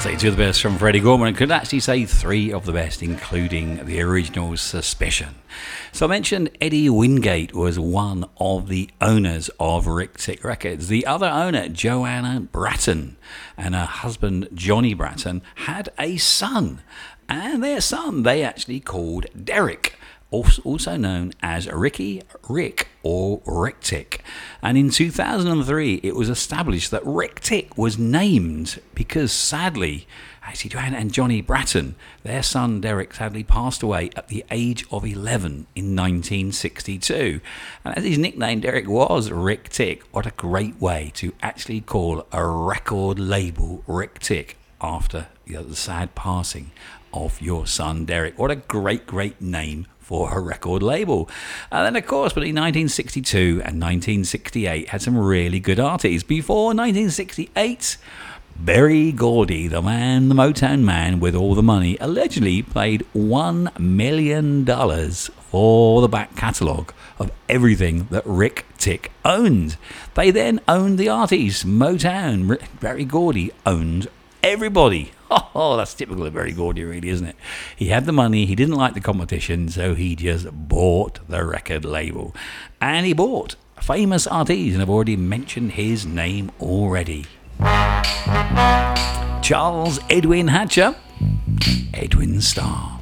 Say two of the best from Freddie Gorman, and could actually say three of the best, including the original Suspicion. So I mentioned Eddie Wingate was one of the owners of Rick Tick Records. The other owner, Joanna Bratton, and her husband, Johnny Bratton, had a son. And their son, they actually called Derek, also known as Ricky, Rick, or Rick Tick. And in 2003, it was established that Rick Tick was named because, sadly, actually Joanna and Johnny Bratton, their son Derek, sadly passed away at the age of 11 in 1962. And as his nickname, Derek, was Rick Tick, what a great way to actually call a record label Rick Tick after the sad passing of your son Derek. What a great name for a record label. And then, of course, between 1962 and 1968, had some really good artists. Before 1968, Berry Gordy, the Motown man with all the money, allegedly paid $1 million for the back catalogue of everything that Rick Tick owned. They then owned the artists. Motown, Berry Gordy owned everybody. Oh, that's typical of Berry Gordy, really, isn't it? He had the money, he didn't like the competition, so he just bought the record label. And he bought famous artists, and I've already mentioned his name already. Charles Edwin Hatcher, Edwin Starr.